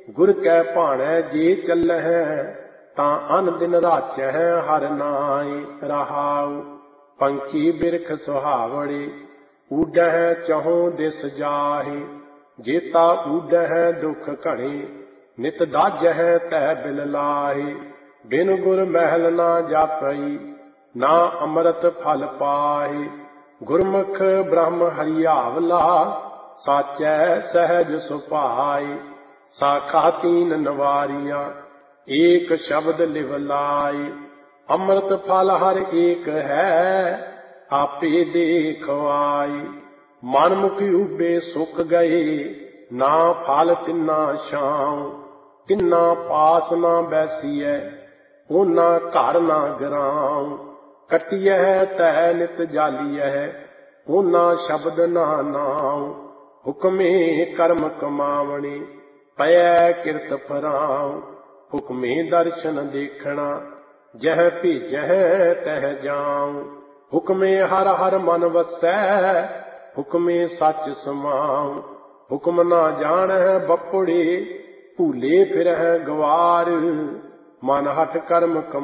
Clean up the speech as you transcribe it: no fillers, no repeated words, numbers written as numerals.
गुर कै भाणै जे चलहै तां अन दिन राचै हर नाई रहाऊ। पंछी बिरख सुहावड़े ऊडह चहों दिस जाहि, जेता ऊडह दुख घणे नित दाजह तह बिल लाहि। बिन गुर महल ना जापई ना अमृत फल पाहि, गुरमुख ब्रह्म हरियावला साचै सहज सुभाई। साखा तीन नवारियां एक शब्द लिव लाई, अमृत फल हर एक है आपे देखवाई। मन मुख उबे सुख गए ना फल तिन्ना छाऊं, तिन्ना पास ना बैसीऐ ओना घर ना गराऊं। कटियह तह नित जालियह ओना शब्द ना नाऊं, हुक्मे कर्म कमावणे पै किरत फराऊं। हुक्मे दर्शन देखना जह भेजह तह जाऊं, हुक्मे हर हर मन वसै हुक्मे सच समाऊं। हुक्म ना जानह बपुड़े भूले फिरह गवार, मन हठ कर्म कमाऊं।